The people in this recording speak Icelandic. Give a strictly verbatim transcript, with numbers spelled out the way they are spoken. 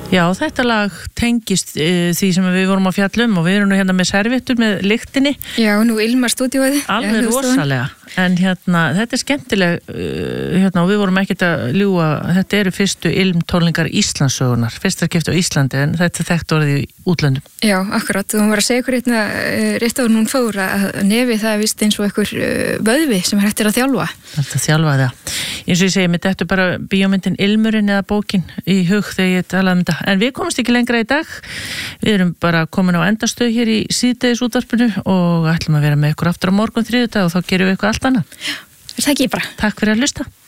Já, þetta lag tengist e, því sem við vorum að fjalla um og við erum nú hérna með serviettur með lyktinni. Já, nú ilmar stúdíóið. Alveg rosalega. En hérna, þetta er skemmtileg uh, hérna, og við vorum ekkert að ljúga, þetta eru fyrstu ilmtónlingar Íslandssögunar, fyrsta skipti á Íslandi, en þetta er þekkt orðið í útlöndum. Já, akkurat, og hún var að segja ykkur hérna rétt áður hún fór að nefið það er vist eins og ykkur vöðvi sem er hægt að þjálfa. Þetta þjálfa það. Eins og ég segi, mér þetta er bara bíómyndin Ilmurinn eða bókin í hug þegar ég talaði um þetta. En við komumst ekki lengra í dag. Við erum bara komin á endastöð hér í síðdegisútvarpinu og ætlum að vera með ykkur aftur á morgun þriðjudag og þá gerum við eitthvað allt annað. Já, það ekki bara. Takk fyrir að hlusta.